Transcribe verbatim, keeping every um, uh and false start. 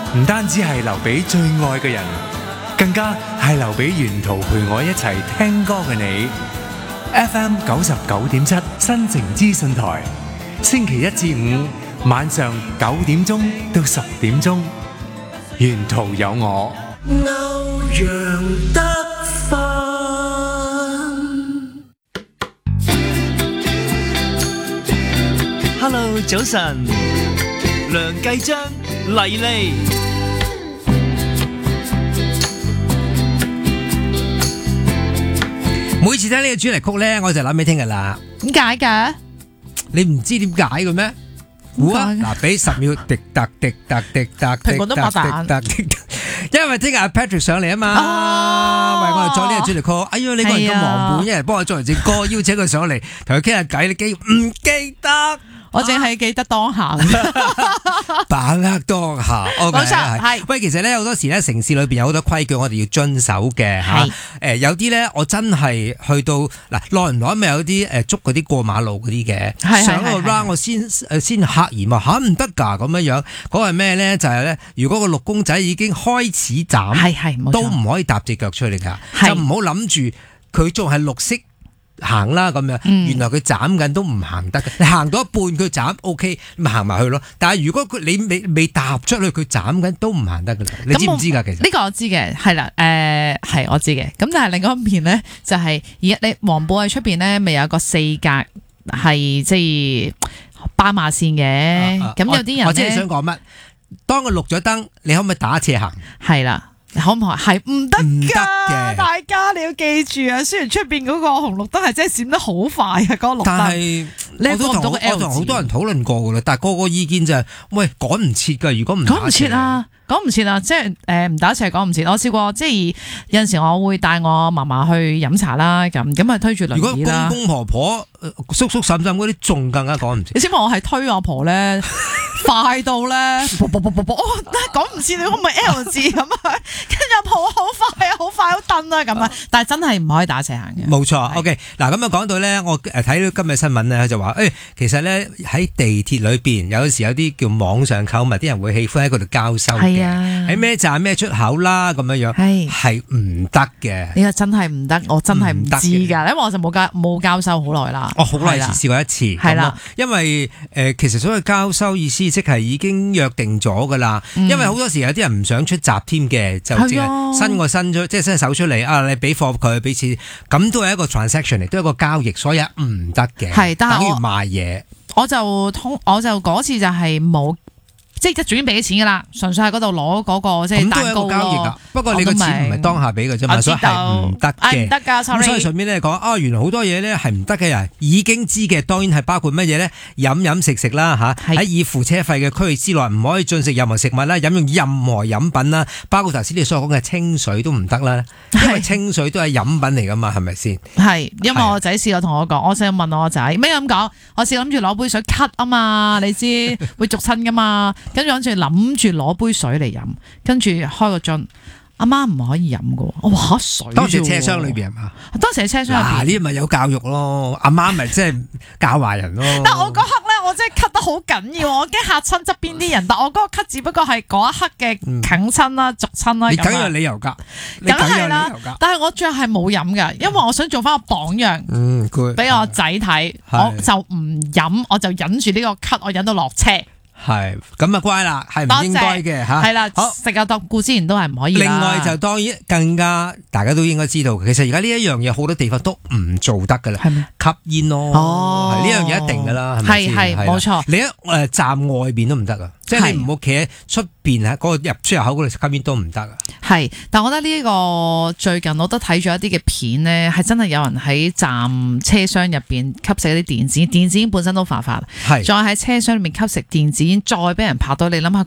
唔單止係留俾最愛嘅人，更加係留俾沿途陪我一齊聽歌嘅你。F M 九十九點七新城資訊台，星期一至五晚上九點鐘到十點鐘，沿途有我。歐陽德 Hello， 早晨，梁繼章、麗麗。 每次聽呢個主題曲咧，我就諗起聽日啦。 點解嘅？ 你唔知點解嘅咩？估啊！嗱，俾十秒，滴答滴答滴答滴答滴答滴答。因為聽日阿 Patrick 上嚟啊嘛， 哦、 為我哋做呢個主題曲。哎呀，你個人咁忙本，一人幫我做完隻歌，邀請佢上嚟同佢傾下偈，你記唔記得？ 我淨係記得當下， 把握當下。 冇錯，係。 喂，其實咧好多時咧城市裏邊有好多規矩，我哋要遵守嘅嚇。誒、呃、有啲咧，我真係去到嗱耐唔耐咪有啲誒捉嗰啲過馬路嗰啲嘅，上個 round 我先誒先嚇然話嚇唔得㗎咁樣樣。嗰個係咩咧？就係、是、咧，如果個綠公仔已經開始斬， 係係都唔可以踏隻腳出嚟㗎，就唔好諗住佢仲係綠色。行啦咁樣，原來佢斬緊都唔行得嘅。你行到一半佢斬 OK， 咪行埋去咯。但係如果佢你未未踏出去，佢斬緊都唔行得噶啦。你知唔知㗎？其實呢個我知嘅，係啦，誒、呃、係我知嘅。咁但係另外一邊咧，就係而家你黃埔喺出邊咧，咪有一個四格係即係斑馬線嘅。咁、啊啊、有啲人我知你想講乜？當佢綠咗燈，你可唔可以打斜行？ 係啦。可唔可以？係唔得㗎， 大家你要記住啊！雖然出邊嗰個紅綠燈係真係閃得好快啊，嗰、嗰個綠燈。但係你都同我同好多人討論過噶啦，但係個個意見就係、是，喂，趕唔切噶，如果唔趕唔切啊，趕唔切啊，即係誒唔打斜趕唔切。我試過即係有陣時我會帶我嫲嫲去飲茶啦，咁咁啊推住輪椅啦。 如果公公婆婆、叔叔嬸嬸嗰啲，仲更加趕唔切。 你知唔知我係推我婆咧？快到咧，啵啵啵啵啵，哦，講唔切你可唔可以 L 字咁啊？跟住阿婆好快啊，好快好蹬啊咁啊！但係真係唔可以打斜行嘅。 冇錯 ，OK。嗱咁啊講到咧，我誒睇到今日新聞咧，就話誒、欸，其實咧喺地鐵裏邊有時有啲叫網上購物，啲人會喜歡喺嗰度交收嘅。喺咩站咩出口啦咁樣樣，係係唔得嘅。呢個真係唔得，我真係唔知㗎，因為我就冇交冇交收好耐啦。 我好耐前試過一次，係啦，因為誒、呃、其實所謂交收意思。即係已經約定咗噶啦，因為好多時有啲人唔想出閘添嘅，就即係伸個伸出，即係伸手出嚟啊！你俾貨佢，俾錢，咁都係一個 transaction 嚟，都係一個交易，所以唔得嘅。係，但係等於賣嘢， 我就通，我就嗰次就係冇。即係總之俾咗錢噶啦，純粹喺嗰度攞嗰個即係蛋糕咯。咁都係一個交易㗎，不過你個錢唔係當下俾嘅啫嘛，所以係唔得嘅。唔得㗎，所以順便咧講啊，原來好多嘢咧係唔得嘅人已經知嘅，當然係包括乜嘢咧？飲飲食食啦嚇，喺已付車費嘅區域之內唔可以進食任何食物啦，飲用任何飲品啦，包括頭先你所講嘅清水都唔得啦，因為清水都係飲品嚟㗎嘛，係咪先？係，因為我仔試過同我講，我想問我仔咩咁講，我試諗住攞杯水咳啊嘛，你知會逐親㗎嘛。跟住諗住諗住攞杯水嚟飲，跟住開個樽，阿媽唔可以飲噶。我話水， 當時車廂裏邊係嘛？ 當時喺車廂入邊。嗱， 呢啲咪有教育咯，阿媽咪即係教壞人咯。 但係我嗰刻咧，我真係咳得好緊要，我驚嚇親側邊啲人。但我嗰個咳只不過係嗰一刻嘅啃親啦、逐親啦。 你梗有理由㗎， 梗係啦。但係我最後係冇飲㗎，因為我想做翻個榜樣，嗯，俾我仔睇，我就唔飲，我就忍住呢個咳，我忍到落車。 係咁啊，乖啦，係唔應該嘅吓。係啦， 食啊當固之然都係唔可以。 另外就當然更加，大家都應該知道，其實而家呢一樣嘢好多地方都唔做得噶啦。係咩？吸煙咯。哦，呢樣嘢一定噶啦，係咪先？係係冇錯。你一誒站外邊都唔得啊，即係你唔好企喺出邊喺嗰個入出入口嗰度吸煙都唔得啊。係，但我覺得呢個最近我都睇咗一啲嘅片咧，係真係有人喺站車廂入邊吸食一啲電子，電子煙本身都犯法，係再喺車廂裏面吸食電子煙，再俾人拍到，你諗下。